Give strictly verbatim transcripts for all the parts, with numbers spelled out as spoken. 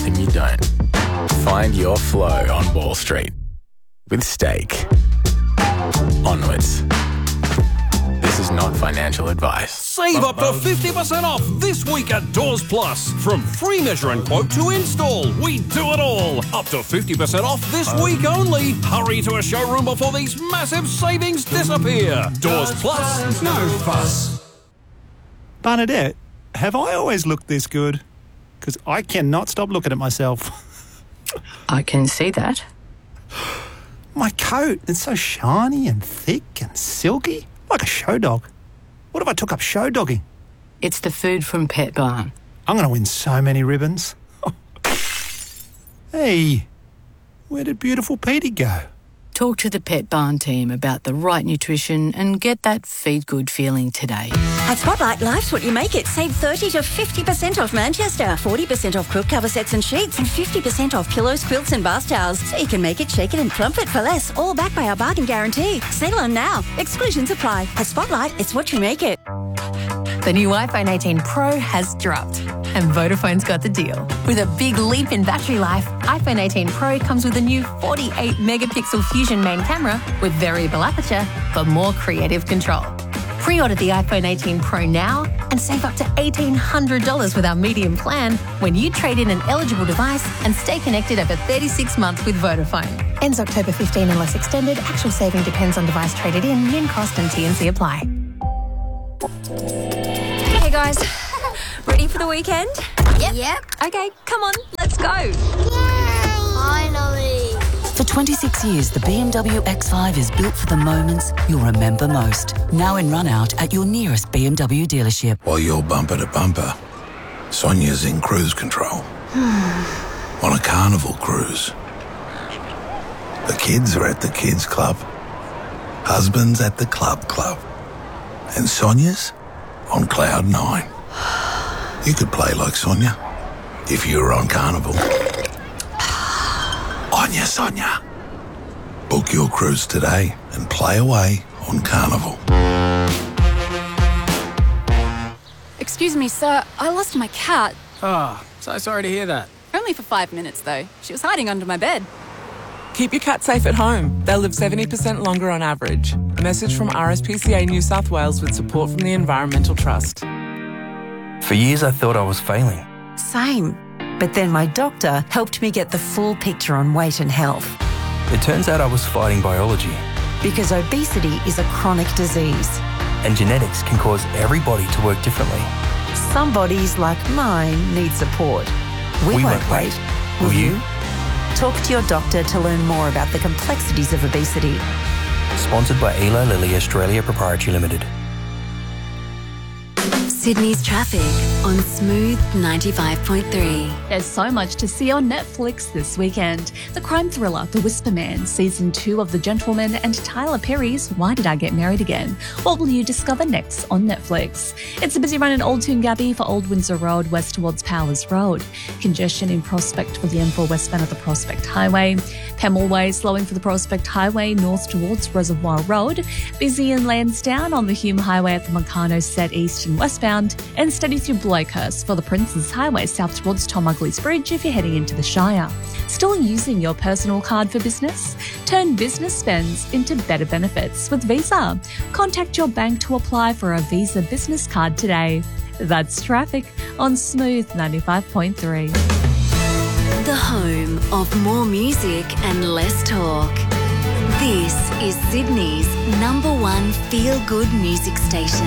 and you don't. Find your flow on Wall Street with Stake. Onwards. This is not financial advice. Save up to fifty percent off this week at Doors Plus. From free measure and quote to install, we do it all. Up to fifty percent off this week only. Hurry to a showroom before these massive savings disappear. Doors Plus, no fuss. Bernadette, have I always looked this good? Because I cannot stop looking at myself. I can see that. My coat, it's so shiny and thick and silky, like a show dog. What if I took up show dogging? It's the food from Pet Barn. I'm going to win so many ribbons. Hey, where did beautiful Petey go? Talk to the Pet Barn team about the right nutrition and get that feed good feeling today. At Spotlight, life's what you make it. Save thirty to fifty percent off Manchester, forty percent off quilt cover sets and sheets, and fifty percent off pillows, quilts and bath towels. So you can make it, shake it and plump it for less, all backed by our bargain guarantee. Sale on now. Exclusions apply. At Spotlight, it's what you make it. The new iPhone eighteen Pro has dropped, and Vodafone's got the deal. With a big leap in battery life, iPhone eighteen Pro comes with a new forty-eight megapixel Fusion main camera with variable aperture for more creative control. Pre-order the iPhone eighteen Pro now and save up to eighteen hundred dollars with our medium plan when you trade in an eligible device and stay connected over thirty-six months with Vodafone. Ends October fifteenth unless extended. Actual saving depends on device traded in. Min cost and T and C apply. Hey guys, ready for the weekend? Yep. Yep. Okay, come on, let's go. Yay! Finally. For twenty-six years, the B M W X five is built for the moments you'll remember most. Now in run-out at your nearest B M W dealership. While you're bumper to bumper, Sonia's in cruise control. On a carnival cruise. The kids are at the kids club. Husband's at the club club. And Sonia's on cloud nine. You could play like Sonia if you were on Carnival. Onya Sonia. Book your cruise today and play away on Carnival. Excuse me, sir. I lost my cat. Oh, so sorry to hear that. Only for five minutes, though. She was hiding under my bed. Keep your cat safe at home. They'll live seventy percent longer on average. A message from R S P C A New South Wales with support from the Environmental Trust. For years I thought I was failing. Same. But then my doctor helped me get the full picture on weight and health. It turns out I was fighting biology. Because obesity is a chronic disease. And genetics can cause every body to work differently. Some bodies, like mine, need support. We, we won't, won't wait. Will, Will you? Talk to your doctor to learn more about the complexities of obesity. Sponsored by Eli Lilly Australia Proprietary Limited. Sydney's traffic on Smooth ninety-five point three. There's so much to see on Netflix this weekend. The crime thriller The Whisper Man, Season two of The Gentleman, and Tyler Perry's Why Did I Get Married Again? What will you discover next on Netflix? It's a busy run in Old Toongabbie for Old Windsor Road west towards Powers Road. Congestion in Prospect for the M four westbound of the Prospect Highway. Pemble Way slowing for the Prospect Highway north towards Reservoir Road. Busy in Lansdowne on the Hume Highway at the Meccano set east and westbound. And steady through Blokehurst for the Princes Highway south towards Tom Ugley's Bridge if you're heading into the Shire. Still using your personal card for business? Turn business spends into better benefits with Visa. Contact your bank to apply for a Visa business card today. That's traffic on Smooth ninety-five point three. The home of more music and less talk. This is Sydney's number one feel-good music station.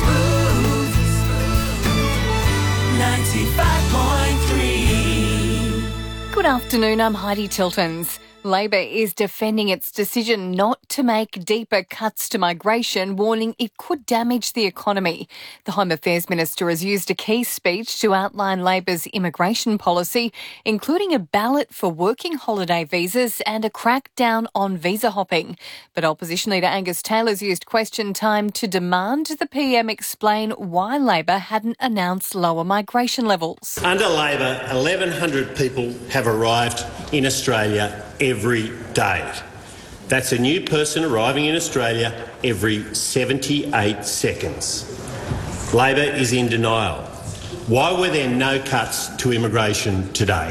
ninety-five point three. Good afternoon, I'm Heidi Tiltons. Labor is defending its decision not to make deeper cuts to migration, warning it could damage the economy. The Home Affairs Minister has used a key speech to outline Labor's immigration policy, including a ballot for working holiday visas and a crackdown on visa hopping. But Opposition Leader Angus Taylor's used question time to demand the P M explain why Labor hadn't announced lower migration levels. Under Labor, eleven hundred people have arrived in Australia every day. That's a new person arriving in Australia every seventy-eight seconds. Labor is in denial. Why were there no cuts to immigration today?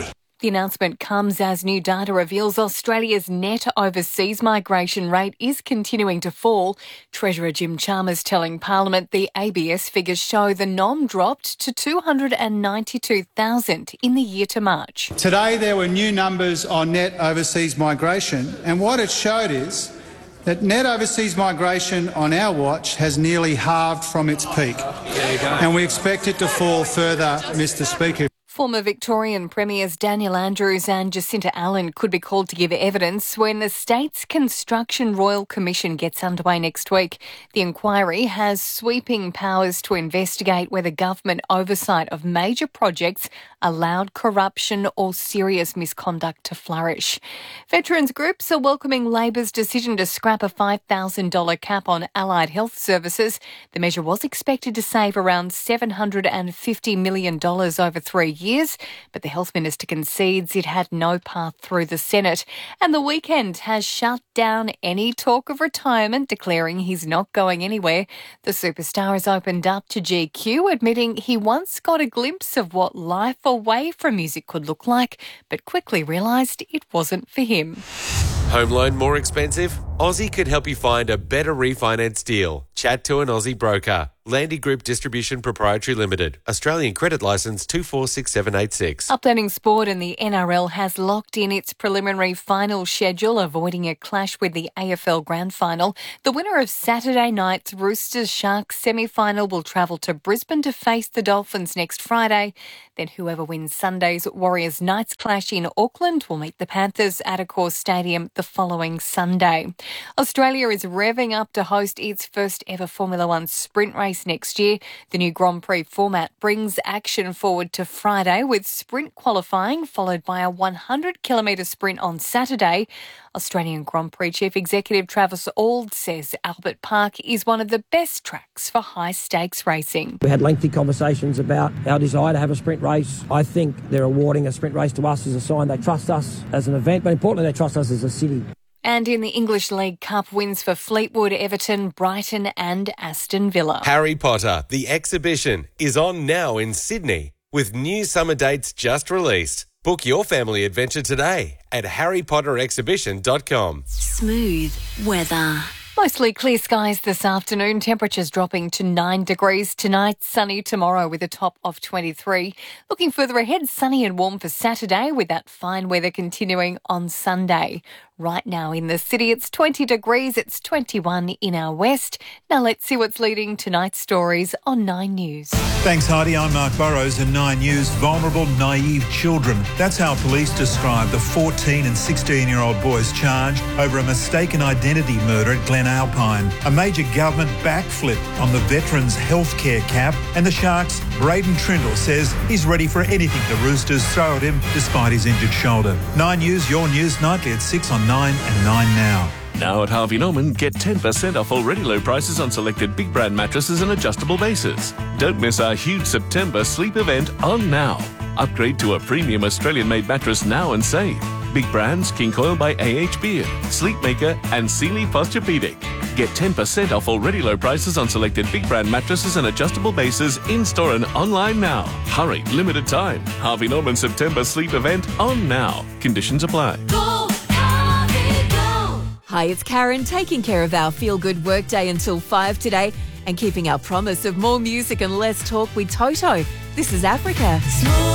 The announcement comes as new data reveals Australia's net overseas migration rate is continuing to fall. Treasurer Jim Chalmers telling Parliament the A B S figures show the nom dropped to two hundred ninety-two thousand in the year to March. Today there were new numbers on net overseas migration, and what it showed is that net overseas migration on our watch has nearly halved from its peak. And we expect it to fall further, Mister Speaker. Former Victorian Premiers Daniel Andrews and Jacinta Allen could be called to give evidence when the state's Construction Royal Commission gets underway next week. The inquiry has sweeping powers to investigate whether government oversight of major projects allowed corruption or serious misconduct to flourish. Veterans groups are welcoming Labor's decision to scrap a five thousand dollars cap on allied health services. The measure was expected to save around seven hundred fifty million dollars over three years. years, but the health minister concedes it had no path through the Senate. And the Weekend has shut down any talk of retirement, declaring he's not going anywhere. The superstar has opened up to G Q, admitting he once got a glimpse of what life away from music could look like, but quickly realised it wasn't for him. Home loan more expensive? Aussie could help you find a better refinance deal. Chat to an Aussie broker. Landy Group Distribution Proprietary Limited. Australian credit licence two four six seven eight six. Updating sport, and the N R L has locked in its preliminary final schedule, avoiding a clash with the A F L Grand Final. The winner of Saturday night's Roosters Sharks semi-final will travel to Brisbane to face the Dolphins next Friday. Then whoever wins Sunday's Warriors Knights clash in Auckland will meet the Panthers at Accor Stadium the following Sunday. Australia is revving up to host its first ever Formula One sprint race next year. The new Grand Prix format brings action forward to Friday, with sprint qualifying followed by a one hundred kilometre sprint on Saturday. Australian Grand Prix Chief Executive Travis Auld says Albert Park is one of the best tracks for high-stakes racing. We had lengthy conversations about our desire to have a sprint race. I think they're awarding a sprint race to us as a sign they trust us as an event, but importantly they trust us as a city. And in the English League Cup, wins for Fleetwood, Everton, Brighton and Aston Villa. Harry Potter, the exhibition, is on now in Sydney, with new summer dates just released. Book your family adventure today at harry potter exhibition dot com. Smooth weather. Mostly clear skies this afternoon, temperatures dropping to nine degrees tonight, sunny tomorrow with a top of twenty-three. Looking further ahead, sunny and warm for Saturday with that fine weather continuing on Sunday. Right now in the city, it's twenty degrees, it's twenty-one in our west. Now let's see what's leading tonight's stories on Nine News. Thanks, Heidi. I'm Mark Burrows in Nine News. Vulnerable, naive children. That's how police describe the fourteen and sixteen-year-old boys charged over a mistaken identity murder at Glen Alpine. A major government backflip on the Veterans Healthcare cap, and the Sharks' Braden Trindle says he's ready for anything the Roosters throw at him despite his injured shoulder. Nine News, your news nightly at six on Nine and Nine Now. Now at Harvey Norman, get ten percent off already low prices on selected Big Brand mattresses and adjustable bases. Don't miss our huge September sleep event on Now. Upgrade to a premium Australian-made mattress now and save. Big Brands, King Coil by A H Beard, Sleepmaker and Sealy Posturepedic. Get ten percent off already low prices on selected Big Brand mattresses and adjustable bases in-store and online now. Hurry, limited time. Harvey Norman September sleep event on Now. Conditions apply. Go, Harvey, go. Hi, it's Karen, taking care of our feel-good workday until five today and keeping our promise of more music and less talk with Toto. This is Africa.